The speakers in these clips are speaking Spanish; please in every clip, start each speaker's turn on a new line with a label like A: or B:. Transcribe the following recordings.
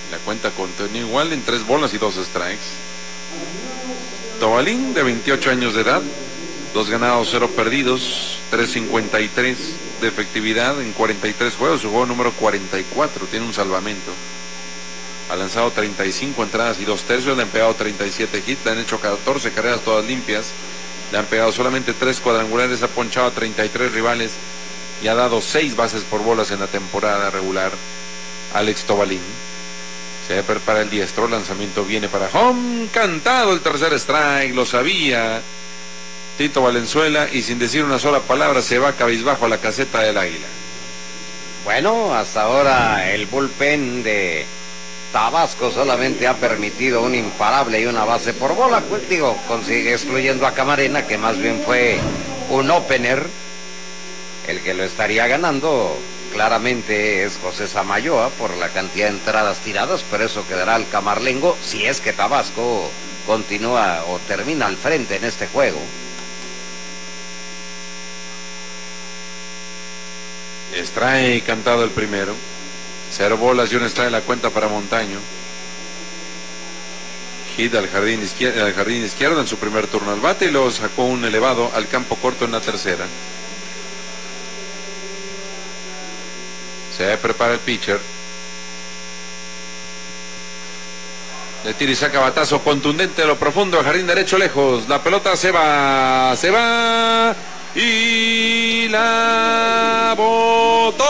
A: La cuenta continúa igual en 3 bolas y 2 strikes. Tobalín, de 28 años de edad, 2 ganados, 0 perdidos, 3.53 de efectividad en 43 juegos, su juego número 44, tiene un salvamento. Ha lanzado 35 entradas y 2 tercios, le han pegado 37 hits, le han hecho 14 carreras todas limpias, le han pegado solamente 3 cuadrangulares, ha ponchado a 33 rivales y ha dado 6 bases por bolas en la temporada regular. Alex Tobalín se prepara el diestro, el lanzamiento viene para home, cantado el tercer strike, lo sabía Tito Valenzuela, y sin decir una sola palabra se va cabizbajo a la caseta del Águila.
B: Bueno, hasta ahora el bullpen de Tabasco solamente ha permitido un imparable y una base por bola, pues digo, consigue excluyendo a Camarena, que más bien fue un opener. El que lo estaría ganando claramente es José Samayoa por la cantidad de entradas tiradas, pero eso quedará al camarlengo si es que Tabasco continúa o termina al frente en este juego.
A: Strike cantado el primero, 0 bolas y un strike la cuenta para Montaño. Hit al jardín izquierdo en su primer turno al bate y luego sacó un elevado al campo corto en la tercera. Se prepara el pitcher. Le tira y saca batazo contundente de lo profundo al jardín derecho lejos. La pelota se va y la botó.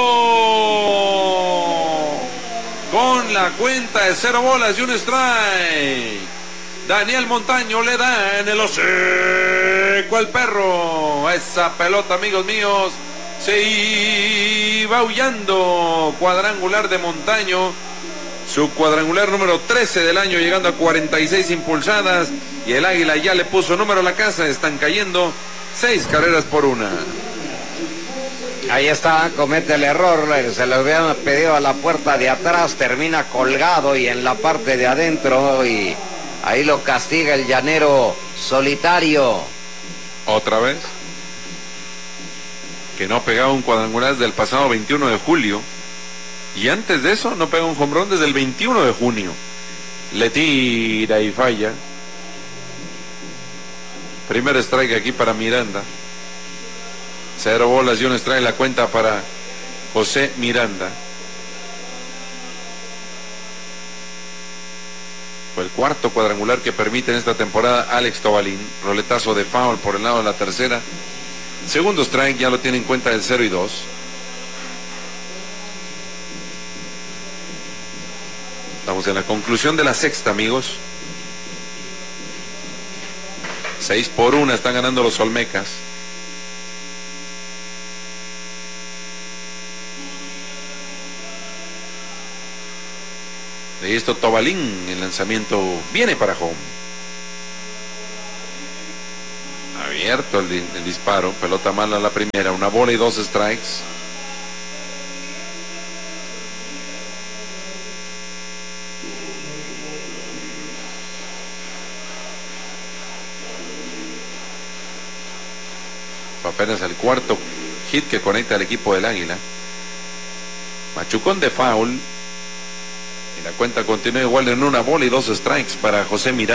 A: Con la cuenta de 0 bolas y un strike. Daniel Montaño le da en el hocico al perro. Esa pelota, amigos míos, se iba aullando. Cuadrangular de Montaño, su cuadrangular número 13 del año, llegando a 46 impulsadas, y el Águila ya le puso número a la casa. Están cayendo 6 carreras por 1.
B: Ahí está, comete el error, se lo habían pedido a la puerta de atrás, termina colgado y en la parte de adentro, y ahí lo castiga el llanero solitario.
A: Otra vez, que no pegaba un cuadrangular desde el pasado 21 de julio, y antes de eso no pega un home run desde el 21 de junio. Le tira y falla. Primer strike aquí para Miranda. 0 bolas y un strike la cuenta para José Miranda. Fue el cuarto cuadrangular que permite en esta temporada Alex Tobalín. Roletazo de foul por el lado de la tercera. Segundo strike, ya lo tiene en cuenta el 0 y 2. Estamos en la conclusión de la sexta, amigos. 6 por 1 están ganando los Olmecas. De esto Tobalín, el lanzamiento viene para home. Abierto el disparo, pelota mala la primera, 1 bola y 2 strikes. Fue apenas el cuarto hit que conecta al equipo del Águila. Machucón de foul. Y la cuenta continúa igual en 1 bola y 2 strikes para José Miranda.